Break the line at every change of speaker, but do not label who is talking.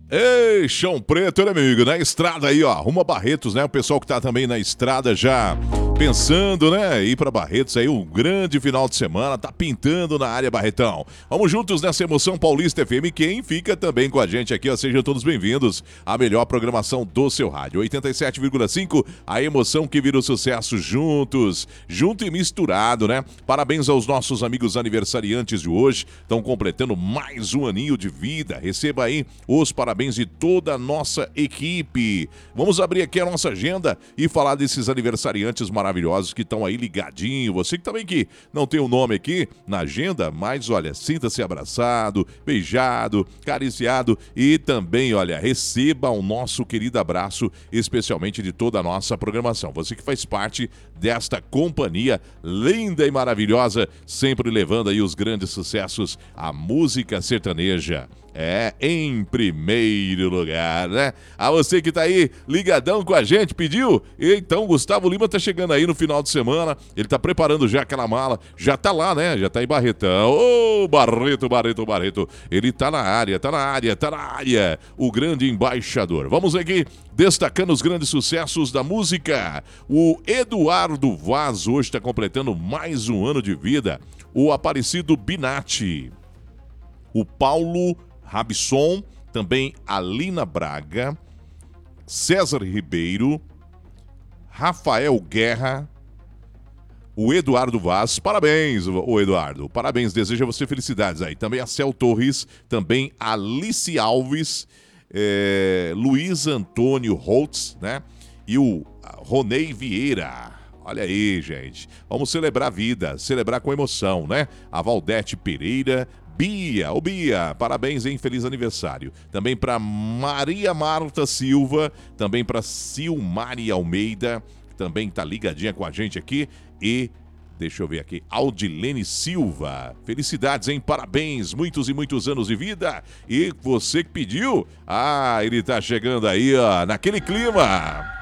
Ei, chão preto, né, amigo? Na estrada aí, ó, rumo a Barretos, né? O pessoal que tá também na estrada já pensando, né? Ir pra Barretos aí, um grande final de semana, tá pintando na área Barretão. Vamos juntos nessa emoção Paulista FM. Quem fica também com a gente aqui, ó, sejam todos bem-vindos à melhor programação do seu rádio. 87,5, a emoção que vira o sucesso juntos, junto e misturado, né? Parabéns aos nossos amigos aniversariantes de hoje, estão completando mais um aninho de vida. Receba aí os parabéns de toda a nossa equipe. Vamos abrir aqui a nossa agenda e falar desses aniversariantes maravilhosos que estão aí ligadinho. Você que também que não tem o nome aqui na agenda, mas olha, sinta-se abraçado, beijado, cariciado e também, olha, receba o nosso querido abraço, especialmente de toda a nossa programação. Você que faz parte desta companhia linda e maravilhosa, sempre levando aí os grandes sucessos, a música sertaneja. É, em primeiro lugar, né? A você que tá aí ligadão com a gente, pediu? Então, Gustavo Lima tá chegando aí no final de semana, ele tá preparando já aquela mala, já tá lá, né? Já tá em Barretão. Ô, Barreto. Ele tá na área. O grande embaixador. Vamos aqui destacando os grandes sucessos da música. O Eduardo Vaz hoje tá completando mais um ano de vida. O Aparecido Binatti. O Paulo Rabson, também a Lina Braga, César Ribeiro, Rafael Guerra, o Eduardo Vaz. Parabéns, o Eduardo. Parabéns, desejo a você felicidades aí. Também a Cel Torres, também a Alice Alves, Luiz Antônio Holtz, né? E o Ronei Vieira. Olha aí, gente. Vamos celebrar a vida, celebrar com emoção, né? A Valdete Pereira, Bia, parabéns, hein? Feliz aniversário. Também para Maria Marta Silva, também para Silmari Almeida, também tá ligadinha com a gente aqui. E, deixa eu ver aqui, Aldilene Silva. Felicidades, hein? Parabéns, muitos e muitos anos de vida. E você que pediu, ele tá chegando aí, ó, naquele clima.